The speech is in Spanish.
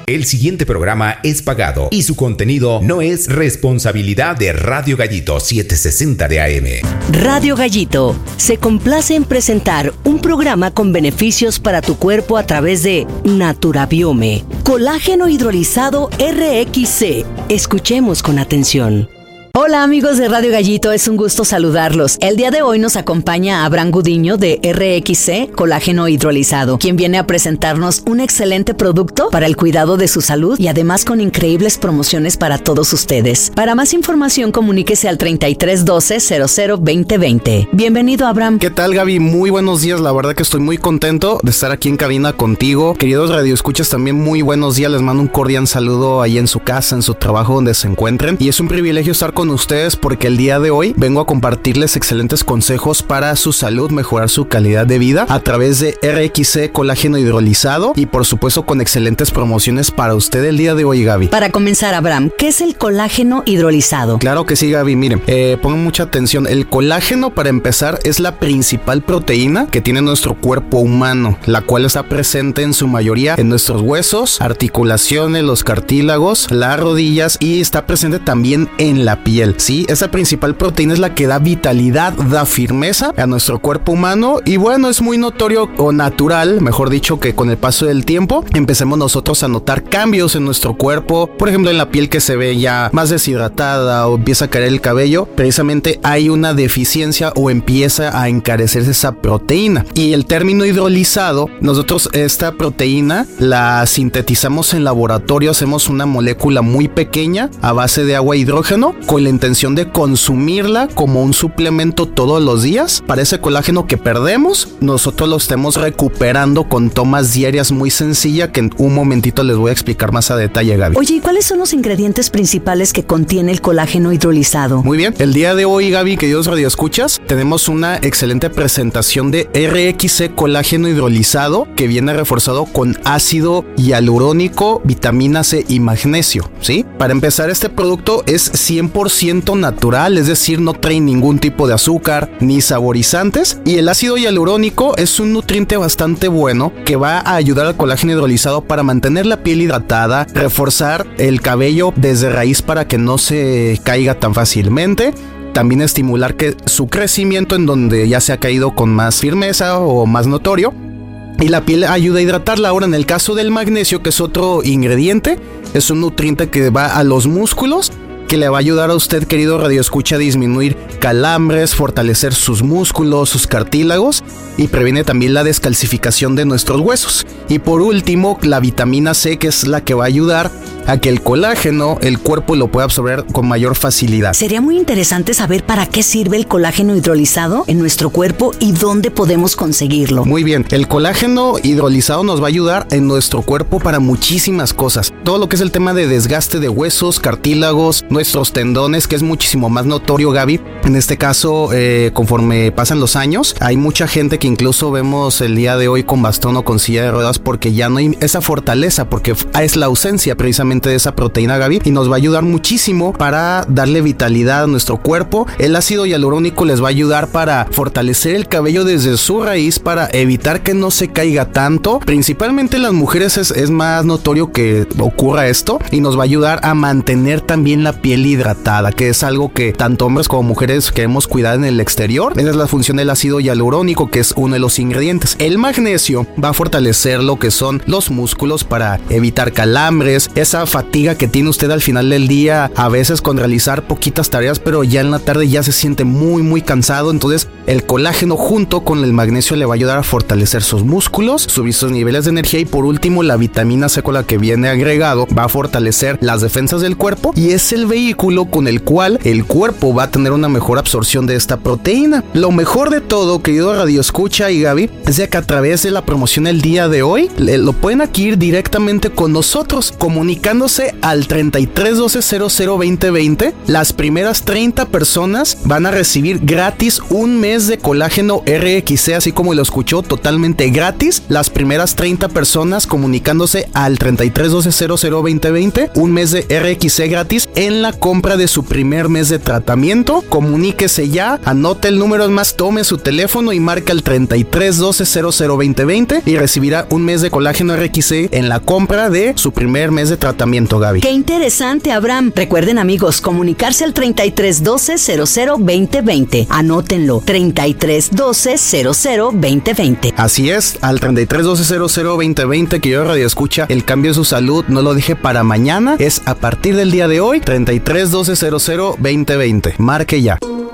El siguiente programa es pagado y su contenido no es responsabilidad de Radio Gallito 760 de AM. Radio Gallito se complace en presentar un programa con beneficios para tu cuerpo a través de Naturabiome, colágeno hidrolizado RXC. Escuchemos con atención. Hola amigos de Radio Gallito, es un gusto saludarlos. El día de hoy nos acompaña Abraham Gudiño de RXC Colágeno Hidrolizado, quien viene a presentarnos un excelente producto para el cuidado de su salud y además con increíbles promociones para todos ustedes. Para más información, comuníquese al 3312-002020. Bienvenido, Abraham. ¿Qué tal, Gaby? Muy buenos días, la verdad que estoy muy contento de estar aquí en cabina contigo. Queridos radioescuchas, también muy buenos días, les mando un cordial saludo ahí en su casa, en su trabajo, donde se encuentren. Y es un privilegio estar con ustedes porque el día de hoy vengo a compartirles excelentes consejos para su salud, mejorar su calidad de vida a través de RXC Colágeno Hidrolizado y por supuesto con excelentes promociones para usted el día de hoy, Gaby. Para comenzar, Abraham, ¿qué es el colágeno hidrolizado? Claro que sí, Gaby, miren, pongan mucha atención. El colágeno, para empezar, es la principal proteína que tiene nuestro cuerpo humano, la cual está presente en su mayoría en nuestros huesos, articulaciones, los cartílagos, las rodillas y está presente también en la piel. Sí, esa principal proteína es la que da vitalidad, da firmeza a nuestro cuerpo humano y bueno, es muy notorio o natural, mejor dicho, que con el paso del tiempo empecemos nosotros a notar cambios en nuestro cuerpo, por ejemplo en la piel que se ve ya más deshidratada o empieza a caer el cabello, precisamente hay una deficiencia o empieza a encarecerse esa proteína. Y el término hidrolizado, nosotros esta proteína la sintetizamos en laboratorio, hacemos una molécula muy pequeña a base de agua e hidrógeno con la intención de consumirla como un suplemento todos los días para ese colágeno que perdemos, nosotros lo estemos recuperando con tomas diarias muy sencillas que en un momentito les voy a explicar más a detalle, Gaby. Oye, ¿y cuáles son los ingredientes principales que contiene el colágeno hidrolizado? Muy bien, el día de hoy, Gaby, queridos radioescuchas, tenemos una excelente presentación de RXC Colágeno Hidrolizado que viene reforzado con ácido hialurónico, vitamina C y magnesio, ¿sí? Para empezar, este producto es 100% natural, es decir, no trae ningún tipo de azúcar ni saborizantes y el ácido hialurónico es un nutriente bastante bueno que va a ayudar al colágeno hidrolizado para mantener la piel hidratada, reforzar el cabello desde raíz para que no se caiga tan fácilmente. También estimular que su crecimiento en donde ya se ha caído con más firmeza o más notorio. Y la piel ayuda a hidratarla. Ahora, en el caso del magnesio, que es otro ingrediente, es un nutriente que va a los músculos, que le va a ayudar a usted, querido radioescucha, a disminuir calambres, fortalecer sus músculos, sus cartílagos y previene también la descalcificación de nuestros huesos. Y por último, la vitamina C, que es la que va a ayudar a que el colágeno, el cuerpo lo pueda absorber con mayor facilidad. Sería muy interesante saber para qué sirve el colágeno hidrolizado en nuestro cuerpo y dónde podemos conseguirlo. Muy bien, el colágeno hidrolizado nos va a ayudar en nuestro cuerpo para muchísimas cosas. Todo lo que es el tema de desgaste de huesos, cartílagos, nuestros tendones, que es muchísimo más notorio, Gaby. En este caso, conforme pasan los años, hay mucha gente que incluso vemos el día de hoy con bastón o con silla de ruedas porque ya no hay esa fortaleza, porque es la ausencia precisamente de esa proteína, Gaby, y nos va a ayudar muchísimo para darle vitalidad a nuestro cuerpo. El ácido hialurónico les va a ayudar para fortalecer el cabello desde su raíz para evitar que no se caiga tanto. Principalmente en las mujeres es más notorio que ocurra esto y nos va a ayudar a mantener también la piel hidratada, que es algo que tanto hombres como mujeres queremos cuidar en el exterior. Esa es la función del ácido hialurónico, que es uno de los ingredientes. El magnesio va a fortalecer lo que son los músculos para evitar calambres, esa fatiga que tiene usted al final del día, a veces con realizar poquitas tareas, pero ya en la tarde ya se siente muy cansado. Entonces el colágeno junto con el magnesio le va a ayudar a fortalecer sus músculos, subir sus niveles de energía y por último la vitamina C con la que viene agregado va a fortalecer las defensas del cuerpo y es el vehículo con el cual el cuerpo va a tener una mejor absorción de esta proteína. Lo mejor de todo, querido radioescucha y Gaby, es de que a través de la promoción el día de hoy lo pueden adquirir directamente con nosotros, comunicándose al 3312-002020. Las primeras 30 personas van a recibir gratis un mes mes de colágeno RXC, así como lo escuchó, totalmente gratis. Las primeras 30 personas comunicándose al 3312-002020, un mes de RXC gratis en la compra de su primer mes de tratamiento. Comuníquese ya, anote el número, más tome su teléfono y marca el 3312-002020 y recibirá un mes de colágeno RXC en la compra de su primer mes de tratamiento, Gaby. Qué interesante, Abraham. Recuerden, amigos, comunicarse al 3312-002020. Anótenlo, 3312-002020. Así es, al 3312-002020, que yo radio escucha, el cambio de su salud no lo dije para mañana, es a partir del día de hoy, 3312-002020. Marque ya.